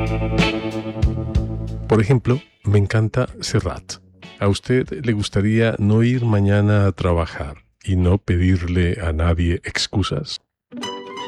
Por ejemplo, me encanta Serrat. ¿A usted le gustaría no ir mañana a trabajar y no pedirle a nadie excusas?